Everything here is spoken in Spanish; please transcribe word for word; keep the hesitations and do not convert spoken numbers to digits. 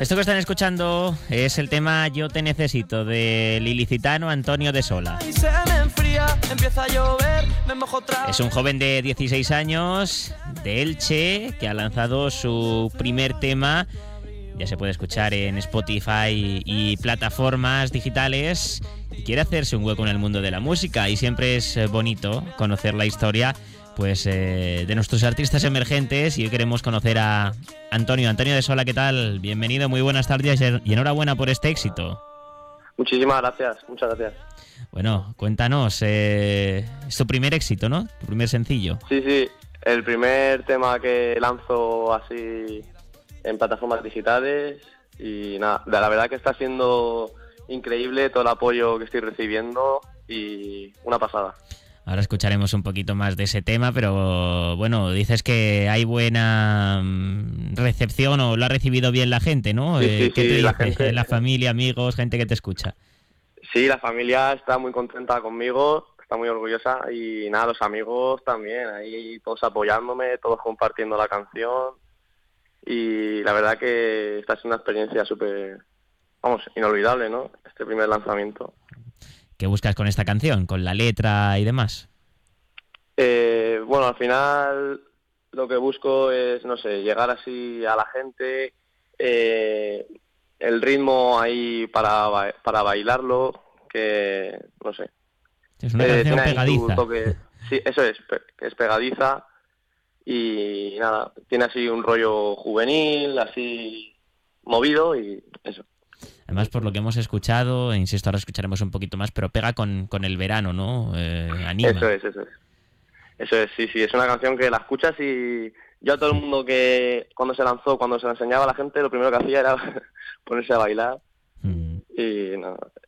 Esto que están escuchando es el tema Yo te necesito, del ilicitano Antonio de Sola. Es un joven de dieciséis años, de Elche, que ha lanzado su primer tema. Ya se puede escuchar en Spotify y plataformas digitales. Y quiere hacerse un hueco en el mundo de la música. Y siempre es bonito conocer la historia pues eh, de nuestros artistas emergentes. Y hoy queremos conocer a Antonio. Antonio de Sola, ¿qué tal? Bienvenido, muy buenas tardes y enhorabuena por este éxito. Muchísimas gracias, muchas gracias. Bueno, cuéntanos, eh, es tu primer éxito, ¿no? Tu primer sencillo. Sí, sí, el primer tema que lanzo así en plataformas digitales y nada, la verdad que está siendo increíble todo el apoyo que estoy recibiendo y una pasada. Ahora escucharemos un poquito más de ese tema, pero bueno, dices que hay buena recepción o lo ha recibido bien la gente, ¿no? Sí, Eh, sí, ¿Qué sí, te dice? la gente, La familia, amigos, gente que te escucha. Sí, la familia está muy contenta conmigo, está muy orgullosa y nada, los amigos también, ahí todos apoyándome, todos compartiendo la canción y la verdad que esta es una experiencia súper, vamos, inolvidable, ¿no? Este primer lanzamiento. ¿Qué buscas con esta canción? ¿Con la letra y demás? Eh, bueno, al final lo que busco es, no sé, llegar así a la gente, eh, el ritmo ahí para, ba- para bailarlo, que, no sé. Es una Eh, canción tiene ahí su pegadiza. toque, sí, eso es, pe- que es pegadiza y nada, tiene así un rollo juvenil, así movido y eso. Además, por lo que hemos escuchado, e insisto, ahora escucharemos un poquito más, pero pega con, con el verano, ¿no? Eh, anima. Eso es, eso es. Eso es, sí, sí, es una canción que la escuchas y yo a todo el mundo que cuando se lanzó, cuando se la enseñaba a la gente, lo primero que hacía era ponerse a bailar Mm. y no,